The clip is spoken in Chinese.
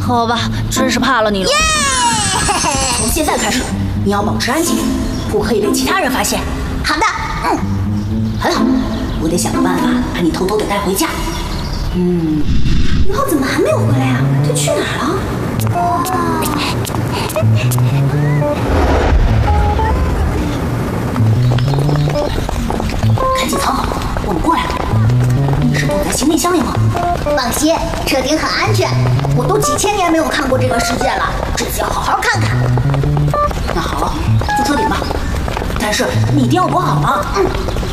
好吧，真是怕了你了。从现在开始，你要保持安静，不可以被其他人发现。 好的， 很好，我得想个办法把你偷偷的带回家。 以后怎么还没有回来呀？他去哪儿了？ 赶紧藏好，我们过来了。你是躲在行李箱里吗？ 放心，这顶很安全。我都几千年没有看过这个世界了，这次要好好看看。 那好，就这顶吧。但是你一定要躲好了。